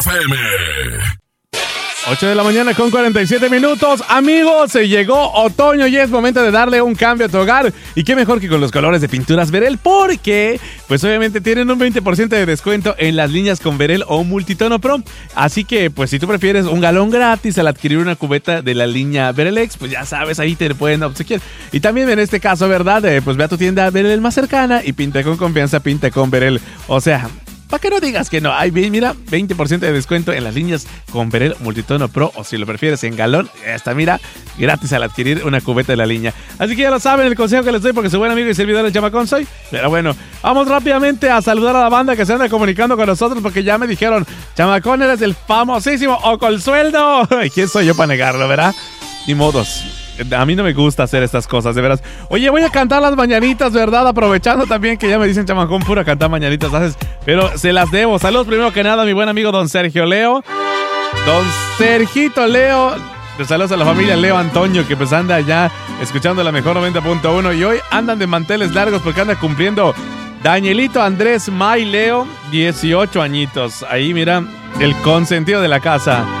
FM. 8 de la mañana con 47 minutos. Amigos, se llegó otoño y es momento de darle un cambio a tu hogar. Y qué mejor que con los colores de pinturas Verel, porque pues obviamente tienen un 20% de descuento en las líneas con Verel o Multitono Pro. Así que pues si tú prefieres un galón gratis al adquirir una cubeta de la línea Verelex, pues ya sabes, ahí te pueden obsequiar. Y también en este caso, ¿verdad? Pues ve a tu tienda Verel más cercana y pinta con confianza, pinta con Verel. O sea, para que no digas que no. Ahí mira, 20% de descuento en las líneas con Verel Multitono Pro, o si lo prefieres en galón, hasta mira, gratis al adquirir una cubeta de la línea. Así que ya lo saben, el consejo que les doy, porque soy buen amigo y servidor del Chamacón soy. Pero bueno, vamos rápidamente a saludar a la banda que se anda comunicando con nosotros, porque ya me dijeron, Chamacón, eres el famosísimo Ocolsueldo. ¿Quién soy yo para negarlo, verdad? Ni modos. A mí no me gusta hacer estas cosas, de veras. Oye, voy a cantar las mañanitas, ¿verdad? Aprovechando también que ya me dicen, Chamacón, pura cantar mañanitas, ¿sabes? Pero se las debo. Saludos primero que nada a mi buen amigo Don Sergio Leo. Don Sergito Leo. Saludos a la familia Leo Antonio, que pues anda ya escuchando la mejor 90.1. Y hoy andan de manteles largos porque anda cumpliendo Danielito Andrés May Leo, 18 añitos. Ahí mira, el consentido de la casa.